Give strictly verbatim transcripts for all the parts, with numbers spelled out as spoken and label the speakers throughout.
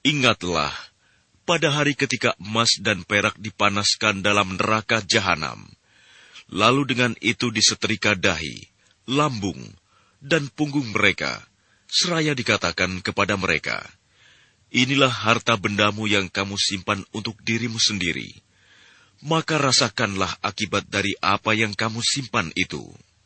Speaker 1: Ingatlah, pada hari ketika emas dan perak dipanaskan dalam neraka jahanam, lalu dengan itu disetrika dahi, lambung, dan punggung mereka, seraya dikatakan kepada mereka, inilah harta bendamu yang kamu simpan untuk dirimu sendiri. Maka rasakanlah akibat dari apa yang kamu simpan itu.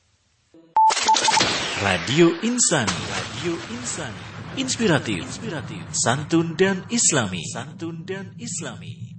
Speaker 2: Radio Insan, Radio Insan, inspiratif, inspiratif, santun dan islami, santun dan islami.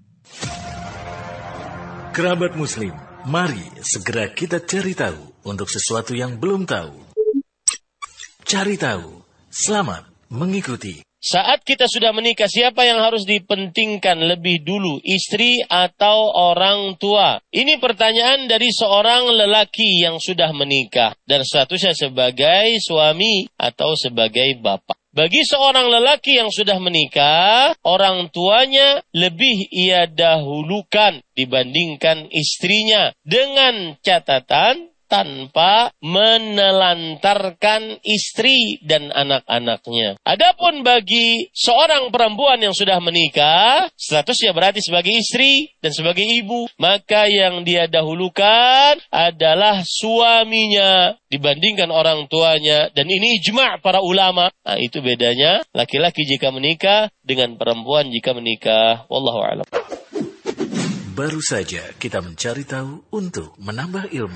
Speaker 2: Kerabat Muslim, mari segera kita cari tahu untuk sesuatu yang belum tahu. Cari tahu, selamat mengikuti.
Speaker 3: Saat kita sudah menikah, siapa yang harus dipentingkan lebih dulu, istri atau orang tua? Ini pertanyaan dari seorang lelaki yang sudah menikah dan statusnya sebagai suami atau sebagai bapak. Bagi seorang lelaki yang sudah menikah, orang tuanya lebih ia dahulukan dibandingkan istrinya dengan catatan tanpa menelantarkan istri dan anak-anaknya. Adapun bagi seorang perempuan yang sudah menikah, statusnya berarti sebagai istri dan sebagai ibu, maka yang dia dahulukan adalah suaminya dibandingkan orang tuanya. Dan ini ijma' para ulama. Nah, itu bedanya laki-laki jika menikah dengan perempuan jika menikah. Wallahu a'lam.
Speaker 2: Baru saja kita mencari tahu untuk menambah ilmu.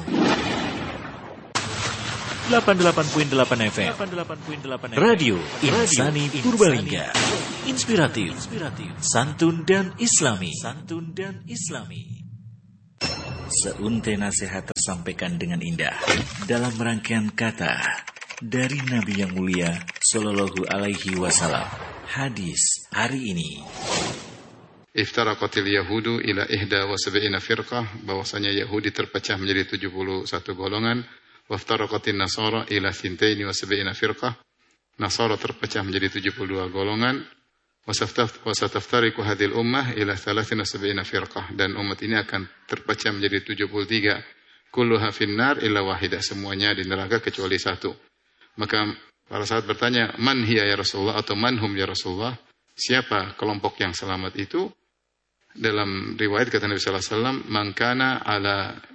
Speaker 2: delapan puluh delapan koma delapan F M Radio Insani Purbalingga. Inspiratif, santun dan islami. Santun dan islami. Seunte nasihat tersampaikan dengan indah dalam rangkaian kata dari Nabi yang mulia Sallallahu Alaihi Wasallam. Hadis hari ini.
Speaker 4: Iftaraqatil Yahudu ila ihda wa sab'ina firqah, bahwasanya Yahudi terpecah menjadi tujuh puluh satu golongan. Waftaraqatin Nasara ila thintaini wa sab'ina firqah, Nasara terpecah menjadi tujuh puluh dua golongan. Wasataftariqu hadhil ummah ila thalathin wa sab'ina firqah, dan umat ini akan terpecah menjadi tujuh puluh tiga. Kulluha finnar illa wahidah, semuanya di neraka kecuali satu. Maka para sahabat bertanya, man hiya ya Rasulullah, atau man hum ya Rasulullah, siapa kelompok yang selamat itu? Dalam riwayat kata Nabi sallallahu alaihi wasallam, man kana ala